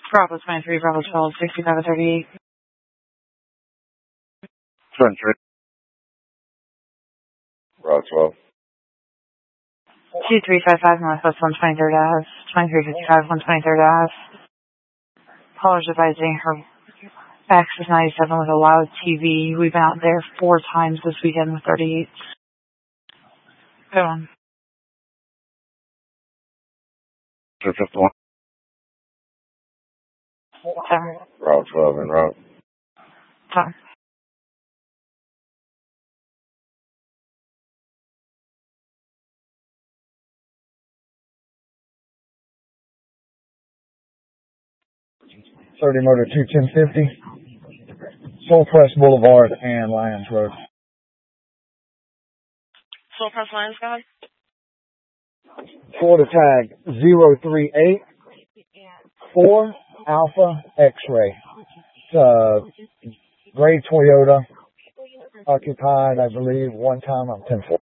Bravo 23, Bravo 12, 6538. 23. Bravo 12. 2355 Northwest 123rd Ave, 2355 123rd Ave. Caller's advising her Access 97 with a loud TV. We've been out there 4 times this weekend with 38. Good one. 251. Sorry. Bravo 12 en route. Sorry. '30 Motor 21050, Soul Press Boulevard and Lyons Road. Soul Press Lyons, go ahead. Florida tag 0384 Alpha X-Ray. It's gray Toyota, occupied, I believe, one time. I'm 10-4.